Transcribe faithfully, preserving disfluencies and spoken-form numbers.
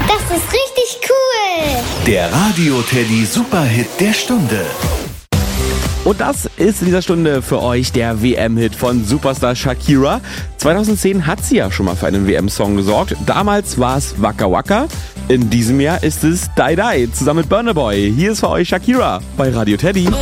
Das ist richtig cool. Der Radio Teddy Superhit der Stunde. Und das ist in dieser Stunde für euch der W M-Hit von Superstar Shakira. zweitausendzehn hat sie ja schon mal für einen W M-Song gesorgt. Damals war es Waka Waka. In diesem Jahr ist es Die Die zusammen mit Burna Boy. Hier ist für euch Shakira bei Radio Teddy.